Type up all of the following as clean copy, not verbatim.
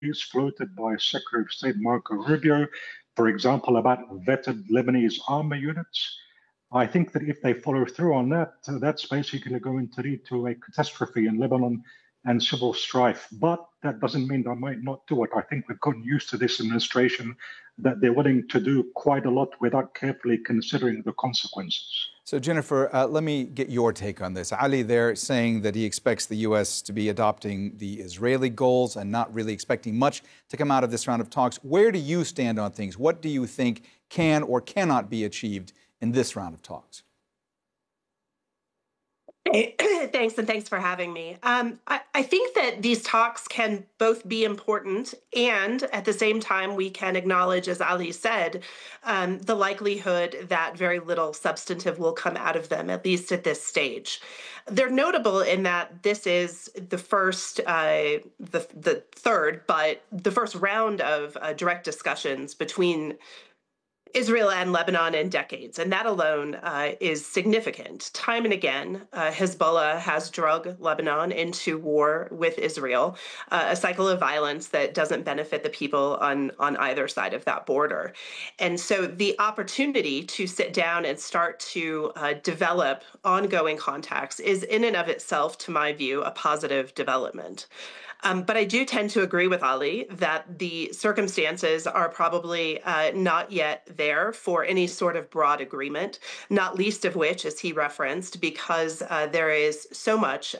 floated by Secretary of State Marco Rubio, for example, about vetted Lebanese army units. I think that if they follow through on that, that's basically going to lead to a catastrophe in Lebanon and civil strife. But that doesn't mean they might not do it. I think we've gotten used to this administration that they're willing to do quite a lot without carefully considering the consequences. So, Jennifer, let me get your take on this. Ali there saying that he expects the U.S. to be adopting the Israeli goals and not really expecting much to come out of this round of talks. Where do you stand on things? What do you think can or cannot be achieved in this round of talks? Thanks, and thanks for having me. I think that these talks can both be important, and at the same time, we can acknowledge, as Ali said, the likelihood that very little substantive will come out of them, at least at this stage. They're notable in that this is the first, the third, but the first round of direct discussions between Israel and Lebanon in decades, and that alone is significant. Time and again, Hezbollah has drug Lebanon into war with Israel, a cycle of violence that doesn't benefit the people on either side of that border. And so the opportunity to sit down and start to develop ongoing contacts is in and of itself, to my view, a positive development. But I do tend to agree with Ali that the circumstances are probably not yet there for any sort of broad agreement, not least of which, as he referenced, because there is so much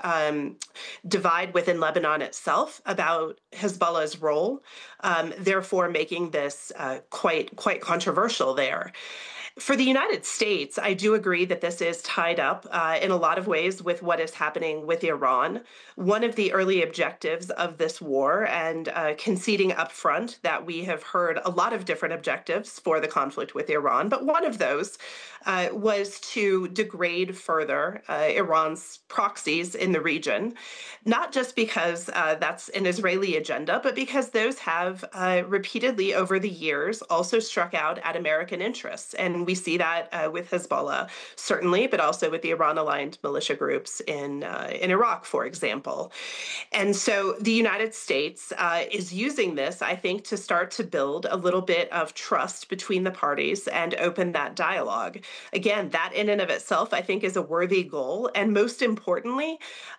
divide within Lebanon itself about Hezbollah's role, therefore making this quite controversial there. For the United States, I do agree that this is tied up in a lot of ways with what is happening with Iran. One of the early objectives of this war, and conceding up front that we have heard a lot of different objectives for the conflict with Iran, but one of those was to degrade further Iran's proxies in the region, not just because that's an Israeli agenda, but because those have repeatedly over the years also struck out at American interests. And we see that with Hezbollah, certainly, but also with the Iran-aligned militia groups in Iraq, for example. And so the United States is using this, I think, to start to build a little bit of trust between the parties and open that dialogue. Again, that in and of itself, I think, is a worthy goal. And most importantly,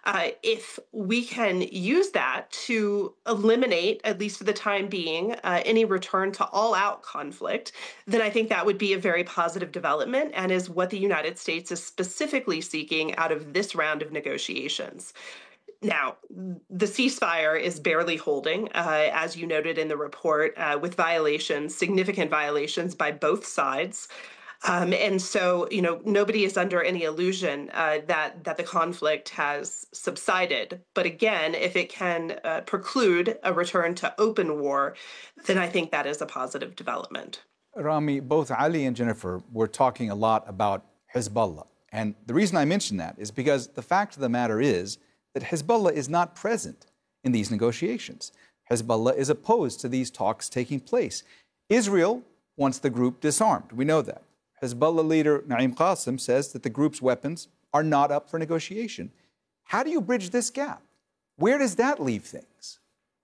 if we can use that to eliminate, at least for the time being, any return to all-out conflict, then I think that would be a very positive development and is what the United States is specifically seeking out of this round of negotiations. Now, the ceasefire is barely holding, as you noted in the report, with violations, significant violations by both sides. And so, nobody is under any illusion that the conflict has subsided. But again, if it can preclude a return to open war, then I think that is a positive development. Rami, both Ali and Jennifer were talking a lot about Hezbollah. And the reason I mention that is because the fact of the matter is that Hezbollah is not present in these negotiations. Hezbollah is opposed to these talks taking place. Israel wants the group disarmed. We know that. Hezbollah leader Naim Qassem says that the group's weapons are not up for negotiation. How do you bridge this gap? Where does that leave things?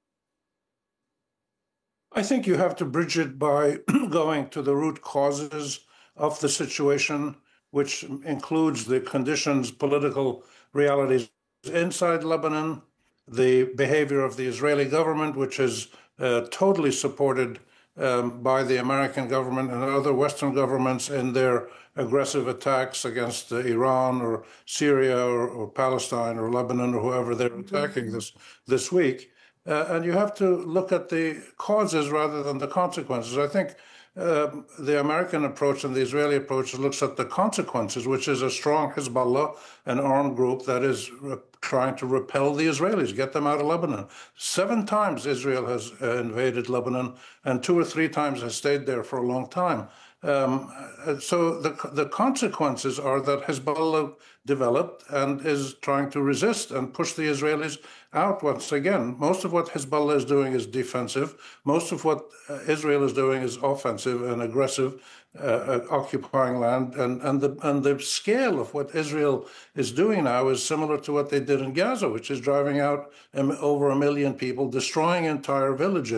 I think you have to bridge it by going to the root causes of the situation, which includes the conditions, political realities inside Lebanon, the behavior of the Israeli government, which is totally supported by the American government and other Western governments in their aggressive attacks against Iran or Syria or Palestine or Lebanon or whoever they're attacking this week. And you have to look at the causes rather than the consequences. I think the American approach and the Israeli approach looks at the consequences, which is a strong Hezbollah, an armed group that is trying to repel the Israelis, get them out of Lebanon. 7 times Israel has invaded Lebanon, and 2 or 3 times has stayed there for a long time. So the consequences are that Hezbollah developed and is trying to resist and push the Israelis out once again. Most of what Hezbollah is doing is defensive. Most of what Israel is doing is offensive and aggressive, occupying land. And the scale of what Israel is doing now is similar to what they did in Gaza, which is driving out over 1 million people, destroying entire villages.